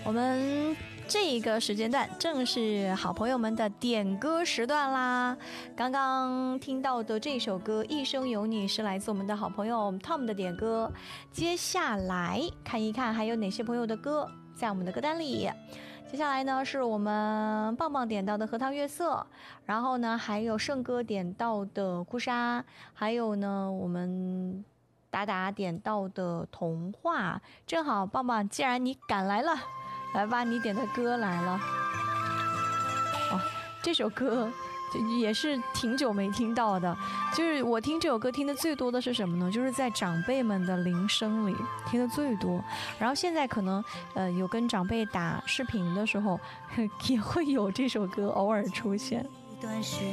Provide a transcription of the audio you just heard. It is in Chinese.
我们这个时间段正是好朋友们的点歌时段啦。刚刚听到的这首歌《一生有你》是来自我们的好朋友 Tom 的点歌。接下来看一看还有哪些朋友的歌在我们的歌单里。接下来呢是我们棒棒点到的《荷塘月色》，然后呢还有胜哥点到的《哭砂》，还有呢我们达达点到的童话。正好棒棒，既然你赶来了，来吧，你点的歌来了。哦，这首歌也是挺久没听到的，就是我听这首歌听的最多的是什么呢？就是在长辈们的铃声里听的最多。然后现在可能有跟长辈打视频的时候，也会有这首歌偶尔出现。 一段时